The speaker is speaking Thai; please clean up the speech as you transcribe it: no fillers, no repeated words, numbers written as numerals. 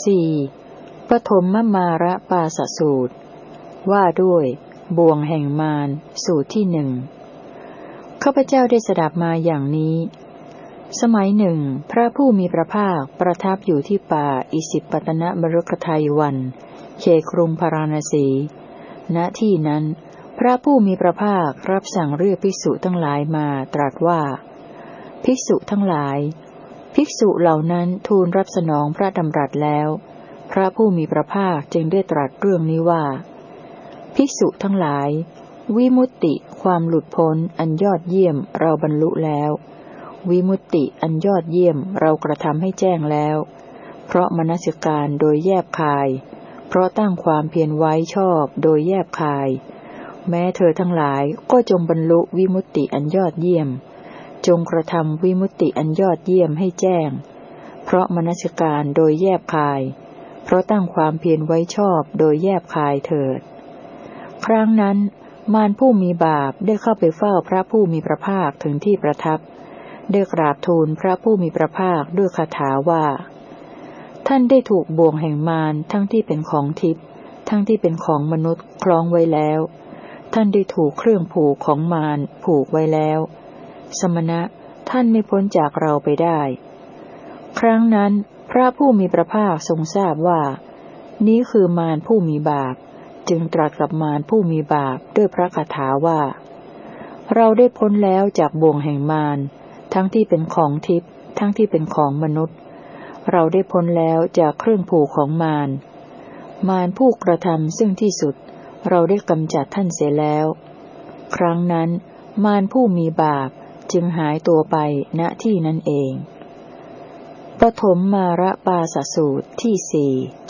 4. ปฐมมาระปาสสูตรว่าด้วยบ่วงแห่งมารสูตรที่หนึ่งข้าพเจ้าได้สดับมาอย่างนี้สมัยหนึ่งพระผู้มีพระภาคประทับอยู่ที่ป่าอิสิปตนมฤคทายวันเขตกรุงพาราณสีณที่นั้นพระผู้มีพระภาครับสั่งเรียกภิกษุทั้งหลายมาตรัสว่าภิกษุทั้งหลายภิกษุเหล่านั้นทูลรับสนองพระดำรัสแล้วพระผู้มีพระภาคจึงได้ตรัสเรื่องนี้ว่าภิกษุทั้งหลายวิมุตติความหลุดพ้นอันยอดเยี่ยมเราบรรลุแล้ววิมุตติอันยอดเยี่ยมเรากระทำให้แจ้งแล้วเพราะมนสิการโดยแยบคายเพราะตั้งความเพียรไว้ชอบโดยแยบคายแม้เธอทั้งหลายก็จงบรรลุวิมุตติอันยอดเยี่ยมจงกระทำวิมุตติอันยอดเยี่ยมให้แจ้งเพราะมนสิการโดยแยบคายเพราะตั้งความเพียรไว้ชอบโดยแยบคายเถิดครั้งนั้นมารผู้มีบาปได้เข้าไปเฝ้าพระผู้มีพระภาคถึงที่ประทับได้กราบทูลพระผู้มีพระภาคด้วยคาถาว่าท่านได้ถูกบ่วงแห่งมารทั้งที่เป็นของทิพย์ทั้งที่เป็นของมนุษย์คล้องไว้แล้วท่านได้ถูกเครื่องผูกของมารผูกไว้แล้วสมณะท่านไม่พ้นจากเราไปได้ครั้งนั้นพระผู้มีพระภาคทรงทราบว่านี้คือมารผู้มีบาปจึงตรัสกับมารผู้มีบาปด้วยพระคาถาว่าเราได้พ้นแล้วจากบ่วงแห่งมารทั้งที่เป็นของทิพย์ทั้งที่เป็นของมนุษย์เราได้พ้นแล้วจากเครื่องผูกของมารมารผู้กระทำซึ่งที่สุดเราได้กำจัดท่านเสียแล้วครั้งนั้นมารผู้มีบาปจึงหายตัวไปณที่นั้นเองปฐมมาระปาสสูตรที่สี่